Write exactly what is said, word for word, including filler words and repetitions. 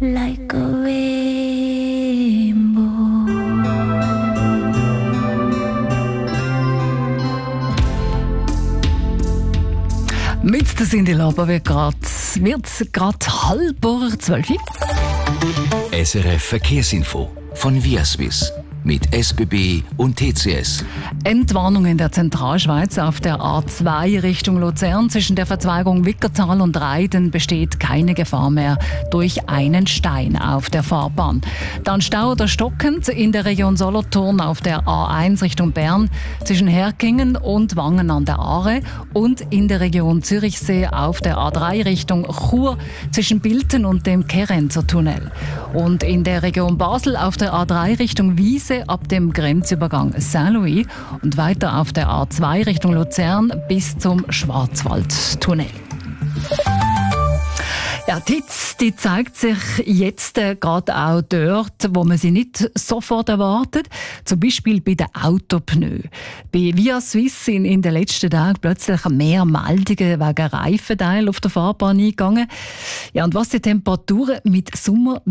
like a rainbow. Mit der Cindy Lauper wird es gerade halb vor zwölf. S R F Verkehrsinfo von Viaswiss mit S B B und T C S. Entwarnung in der Zentralschweiz auf der A zwei Richtung Luzern. Zwischen der Verzweigung Wickertal und Reiden besteht keine Gefahr mehr durch einen Stein auf der Fahrbahn. Dann Stau oder stockend in der Region Solothurn auf der A eins Richtung Bern zwischen Herkingen und Wangen an der Aare und in der Region Zürichsee auf der A drei Richtung Chur zwischen Bilten und dem Kerenzer Tunnel. Und in der Region Basel auf der A drei Richtung Wiese ab dem Grenzübergang Saint-Louis und weiter auf der A zwei Richtung Luzern bis zum Schwarzwaldtunnel. Ja, die Hitze, die zeigt sich jetzt äh, gerade auch dort, wo man sie nicht sofort erwartet. Zum Beispiel bei den Autopneus. Bei Viaswiss sind in den letzten Tagen plötzlich mehr Meldungen wegen Reifenteil auf der Fahrbahn eingegangen. Ja, und was die Temperaturen mit Sommer